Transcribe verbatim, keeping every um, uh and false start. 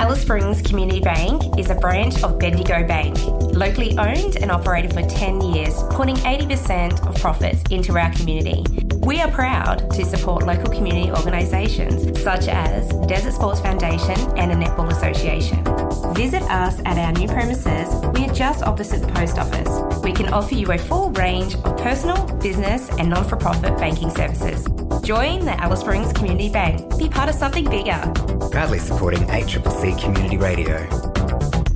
Alice Springs Community Bank is a branch of Bendigo Bank, locally owned and operated for ten years, putting eighty percent of profits into our community. We are proud to support local community organisations such as Desert Sports Foundation and the Netball Association. Visit us at our new premises. We are just opposite the post office. We can offer you a full range of personal, business and non-for-profit banking services. Join the Alice Springs Community Bank. Be part of something bigger. Proudly supporting A C C C Community Radio.